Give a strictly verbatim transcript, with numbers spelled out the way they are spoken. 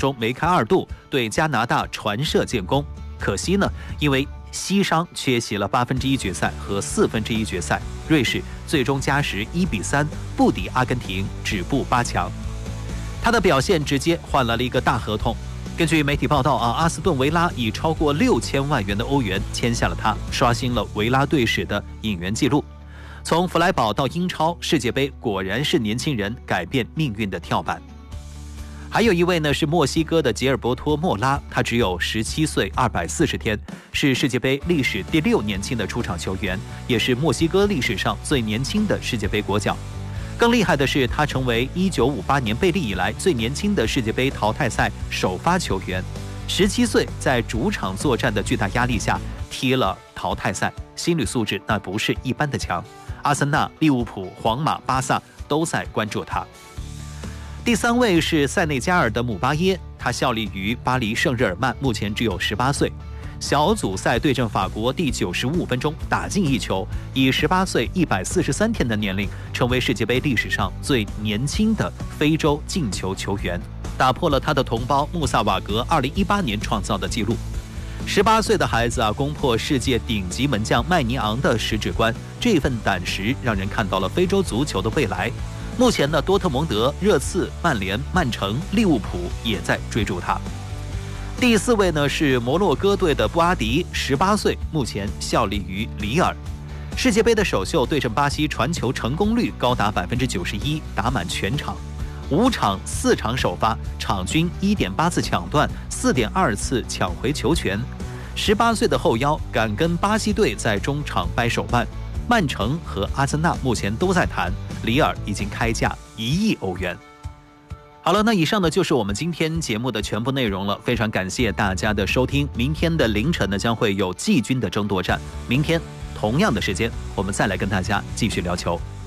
中梅开二度，对加拿大传射建功。可惜呢，因为膝伤缺席了八分之一决赛和四分之一决赛，瑞士最终加时一比三不敌阿根廷，止步八强。他的表现直接换来了一个大合同。根据媒体报道啊，阿斯顿维拉以超过六千万元的欧元签下了他，刷新了维拉队史的引援记录。从弗莱堡到英超，世界杯果然是年轻人改变命运的跳板。还有一位呢是墨西哥的杰尔伯托·莫拉，他只有十七岁二百四十天，是世界杯历史第六年轻的出场球员，也是墨西哥历史上最年轻的世界杯国脚。更厉害的是，他成为一九五八年贝利以来最年轻的世界杯淘汰赛首发球员。十七岁，在主场作战的巨大压力下踢了淘汰赛，心理素质那不是一般的强。阿森纳、利物浦、皇马、巴萨都在关注他。第三位是塞内加尔的姆巴耶，他效力于巴黎圣日耳曼，目前只有十八岁。小组赛对阵法国，第九十五分钟打进一球，以十八岁一百四十三天的年龄，成为世界杯历史上最年轻的非洲进球球员，打破了他的同胞穆萨瓦格二零一八年创造的纪录。十八岁的孩子啊，攻破世界顶级门将麦尼昂的十指关，这份胆识让人看到了非洲足球的未来。目前呢，多特蒙德、热刺、曼联、曼城、利物浦也在追逐他。第四位呢是摩洛哥队的布阿迪，十八岁，目前效力于里尔。世界杯的首秀对阵巴西，传球成功率高达百分之九十一，打满全场。五场四场首发，场均一点八次抢断，四点二次抢回球权。十八岁的后腰敢跟巴西队在中场掰手腕。曼城和阿森纳目前都在谈，里尔已经开价一亿欧元。好了，那以上呢就是我们今天节目的全部内容了，非常感谢大家的收听。明天的凌晨呢将会有季军的争夺战，明天同样的时间我们再来跟大家继续聊球。